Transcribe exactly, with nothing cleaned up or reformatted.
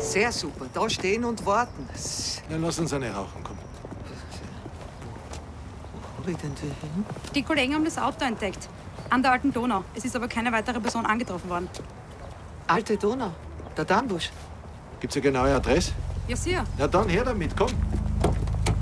Sehr super. Da stehen und warten. Ja, lass uns eine rauchen, komm. Wo hab ich denn die hin? Die Kollegen haben das Auto entdeckt. An der alten Donau. Es ist aber keine weitere Person angetroffen worden. Alte Donau. Der Dambusch. Gibt's eine genaue Adresse? Ja, sicher. Na dann, her damit, komm.